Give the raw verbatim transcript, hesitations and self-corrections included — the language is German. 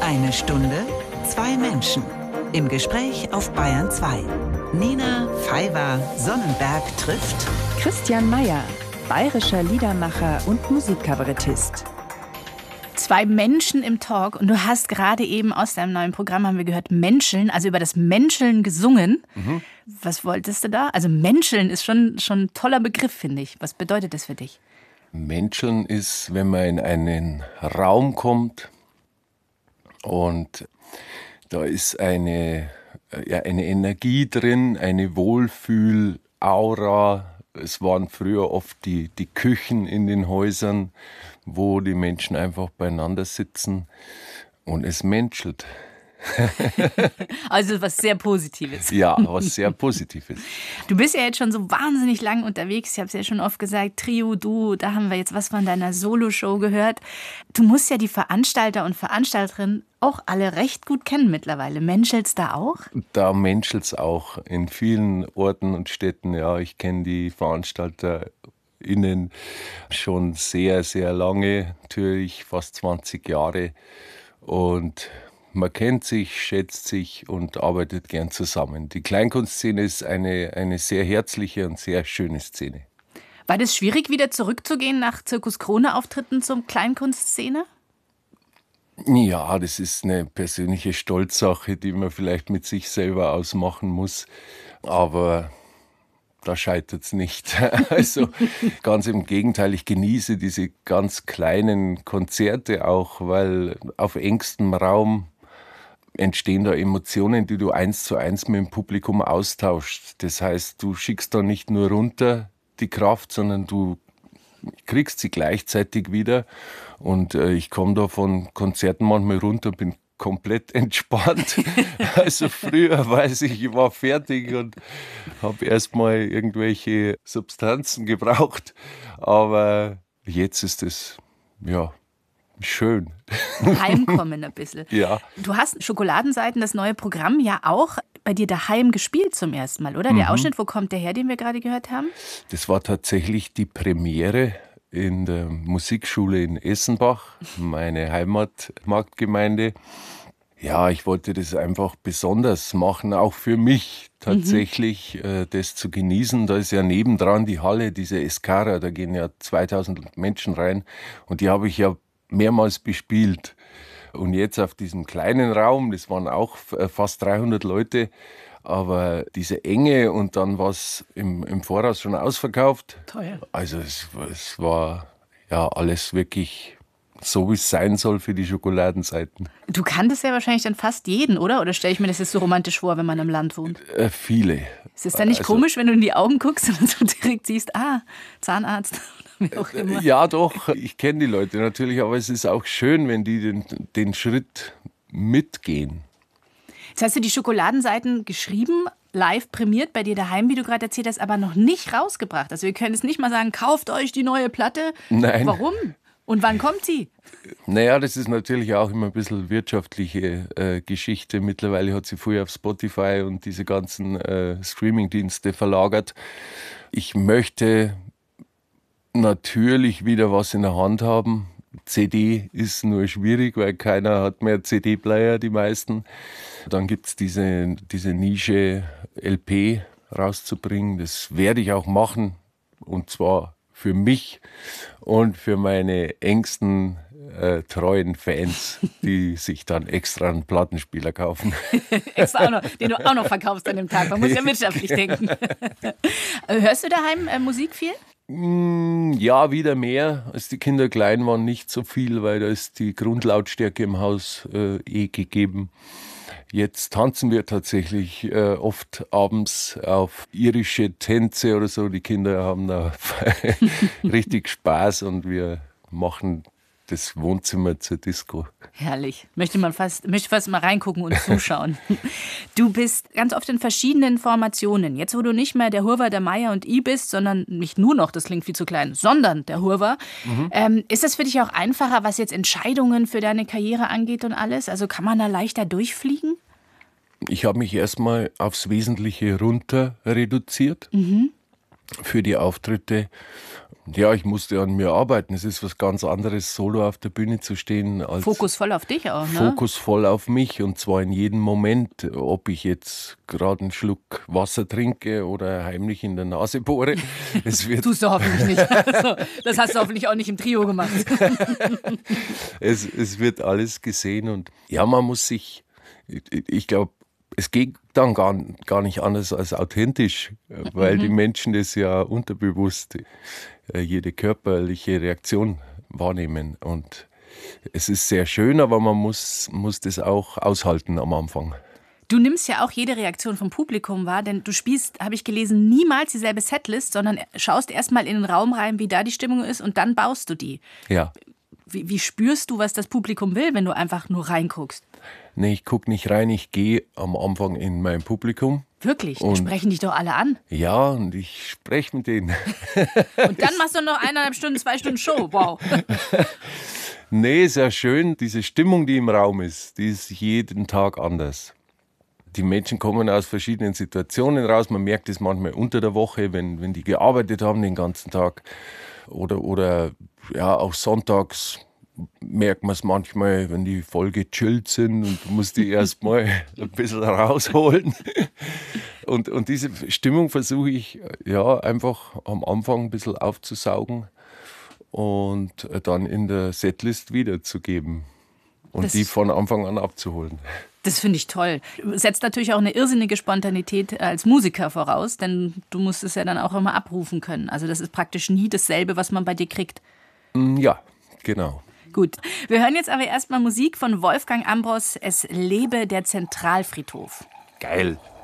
Eine Stunde, zwei Menschen. Im Gespräch auf Bayern zwei. Nina Pfeiffer-Sonnenberg trifft Christian Meyer, bayerischer Liedermacher und Musikkabarettist. Zwei Menschen im Talk und du hast gerade eben aus deinem neuen Programm, haben wir gehört, Menscheln, also über das Menscheln gesungen. Mhm. Was wolltest du da? Also Menscheln ist schon, schon ein toller Begriff, finde ich. Was bedeutet das für dich? Menscheln ist, wenn man in einen Raum kommt und da ist eine, ja, eine Energie drin, eine Wohlfühl-Aura. Es waren früher oft die, die Küchen in den Häusern, wo die Menschen einfach beieinander sitzen und es menschelt. Also was sehr Positives. Ja, was sehr Positives. Du bist ja jetzt schon so wahnsinnig lang unterwegs. Ich habe es ja schon oft gesagt, Trio, du, da haben wir jetzt was von deiner Soloshow gehört. Du musst ja die Veranstalter und Veranstalterinnen auch alle recht gut kennen mittlerweile. Menschelt's da auch? Da menschelt's auch in vielen Orten und Städten. Ja, ich kenne die VeranstalterInnen schon sehr, sehr lange, natürlich fast zwanzig Jahre. Und man kennt sich, schätzt sich und arbeitet gern zusammen. Die Kleinkunstszene ist eine, eine sehr herzliche und sehr schöne Szene. War das schwierig, wieder zurückzugehen nach Zirkus Krone-Auftritten zum Kleinkunstszene? Ja, das ist eine persönliche Stolzsache, die man vielleicht mit sich selber ausmachen muss. Aber da scheitert es nicht. Also ganz im Gegenteil, ich genieße diese ganz kleinen Konzerte auch, weil auf engstem Raum entstehen da Emotionen, die du eins zu eins mit dem Publikum austauschst. Das heißt, du schickst da nicht nur runter die Kraft, sondern du kriegst sie gleichzeitig wieder. Und äh, ich komme da von Konzerten manchmal runter, bin komplett entspannt. Also früher weiß ich, ich war fertig und habe erstmal irgendwelche Substanzen gebraucht. Aber jetzt ist es, ja, schön. Heimkommen ein bisschen. Ja. Du hast Schokoladenseiten, das neue Programm, ja auch bei dir daheim gespielt zum ersten Mal, oder? Der Mhm. Ausschnitt, wo kommt der her, den wir gerade gehört haben? Das war tatsächlich die Premiere in der Musikschule in Essenbach, meine Heimatmarktgemeinde. Ja, ich wollte das einfach besonders machen, auch für mich tatsächlich, mhm. äh, das zu genießen. Da ist ja nebendran die Halle, diese Escara, da gehen ja zweitausend Menschen rein und die habe ich ja mehrmals bespielt. Und jetzt auf diesem kleinen Raum, das waren auch fast dreihundert Leute, aber diese Enge und dann war es im, im Voraus schon ausverkauft. Teuer. Also es, es war ja alles wirklich so, wie es sein soll für die Schokoladenseiten. Du kanntest ja wahrscheinlich dann fast jeden, oder? Oder stelle ich mir das jetzt so romantisch vor, wenn man im Land wohnt? Äh, viele. Ist es dann nicht also, komisch, wenn du in die Augen guckst und so direkt siehst, ah, Zahnarzt? Wie auch immer. Ja, doch, ich kenne die Leute natürlich, aber es ist auch schön, wenn die den, den Schritt mitgehen. Jetzt hast du die Schokoladenseiten geschrieben, live prämiert bei dir daheim, wie du gerade erzählt hast, aber noch nicht rausgebracht. Also wir können jetzt nicht mal sagen, kauft euch die neue Platte. Nein. Warum? Und wann kommt sie? Naja, das ist natürlich auch immer ein bisschen wirtschaftliche äh, Geschichte. Mittlerweile hat sie früher auf Spotify und diese ganzen äh, Streamingdienste verlagert. Ich möchte natürlich wieder was in der Hand haben. C D ist nur schwierig, weil keiner hat mehr C D-Player, die meisten. Dann gibt es diese, diese Nische L P rauszubringen. Das werde ich auch machen, und zwar für mich und für meine engsten äh, treuen Fans, die sich dann extra einen Plattenspieler kaufen. Extra auch noch, den du auch noch verkaufst an dem Tag. Man muss ja wirtschaftlich denken. Hörst du daheim äh, Musik viel? Ja, wieder mehr. Als die Kinder klein waren, nicht so viel, weil da ist die Grundlautstärke im Haus äh, eh gegeben. Jetzt tanzen wir tatsächlich äh, oft abends auf irische Tänze oder so. Die Kinder haben da richtig Spaß und wir machen das Wohnzimmer zur Disco. Herrlich. Möchte man fast, möchte fast mal reingucken und zuschauen. Du bist ganz oft in verschiedenen Formationen. Jetzt, wo du nicht mehr der Hurwa, der Meyer und I bist, sondern nicht nur noch, das klingt viel zu klein, sondern der Hurwa. Mhm. Ähm, ist das für dich auch einfacher, was jetzt Entscheidungen für deine Karriere angeht und alles? Also kann man da leichter durchfliegen? Ich habe mich erstmal aufs Wesentliche runter reduziert. Mhm. für die Auftritte. Ja, ich musste an mir arbeiten. Es ist was ganz anderes, solo auf der Bühne zu stehen. Als Fokus voll auf dich auch, ne? Fokus voll auf mich und zwar in jedem Moment, ob ich jetzt gerade einen Schluck Wasser trinke oder heimlich in der Nase bohre. Es wird Tust du hoffentlich nicht. Also, das hast du hoffentlich auch nicht im Trio gemacht. es, es wird alles gesehen und ja, man muss sich, ich, ich glaube, es geht dann gar, gar nicht anders als authentisch, weil mhm. die Menschen das ja unterbewusst jede körperliche Reaktion wahrnehmen. Und es ist sehr schön, aber man muss, muss das auch aushalten am Anfang. Du nimmst ja auch jede Reaktion vom Publikum wahr, denn du spielst, habe ich gelesen, niemals dieselbe Setlist, sondern schaust erstmal in den Raum rein, wie da die Stimmung ist und dann baust du die. Ja. Wie, wie spürst du, was das Publikum will, wenn du einfach nur reinguckst? Nee, ich gucke nicht rein, ich gehe am Anfang in mein Publikum. Wirklich? Und die sprechen dich doch alle an. Ja, und ich spreche mit denen. Und dann machst du noch eineinhalb Stunden, zwei Stunden Show. Wow. Nee, ist ja schön. Diese Stimmung, die im Raum ist, die ist jeden Tag anders. Die Menschen kommen aus verschiedenen Situationen raus. Man merkt es manchmal unter der Woche, wenn, wenn die gearbeitet haben den ganzen Tag. Oder, oder ja, auch sonntags merkt man es manchmal, wenn die voll gechillt sind und du musst die erstmal ein bisschen rausholen. Und, und diese Stimmung versuche ich ja einfach am Anfang ein bisschen aufzusaugen und dann in der Setlist wiederzugeben und das, die von Anfang an abzuholen. Das finde ich toll. Setzt natürlich auch eine irrsinnige Spontanität als Musiker voraus, denn du musst es ja dann auch immer abrufen können. Also das ist praktisch nie dasselbe, was man bei dir kriegt. Ja, genau. Gut, wir hören jetzt aber erstmal Musik von Wolfgang Ambros, Es lebe der Zentralfriedhof. Geil.